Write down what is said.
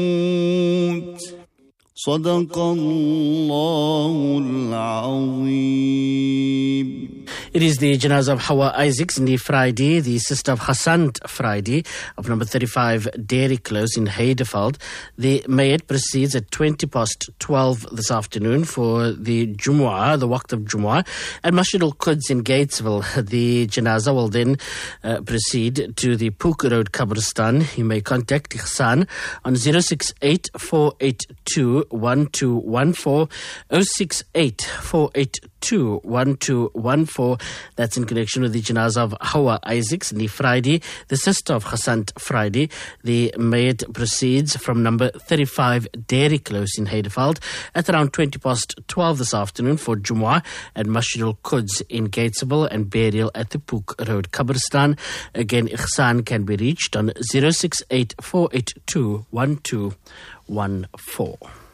صدق الله العظيم. It is the janazah of Hawa Isaacs Ni Friday, the sister of Hassan Friday of number 35 Dairy Close in Heideveld. The Mayat proceeds at 12 this afternoon for the Jumu'ah, the Waqt of Jumu'ah, at Masjid al-Quds in Gatesville. The janazah will then proceed to the Pook Road Qabristan. You may contact Ihsan on 068-482-1214, 068-482-1214. That's in connection with the janazah of Hawa Isaacs Ni Friday, the sister of Hassan Friday. The Mayat proceeds from number 35 Dairy Close in Heideveld at around 12 this afternoon for Jumu'ah at Masjid al-Quds in Gatesville and burial at the Pook Road Qabristan. Again, Ihsan can be reached on 068-482-1214.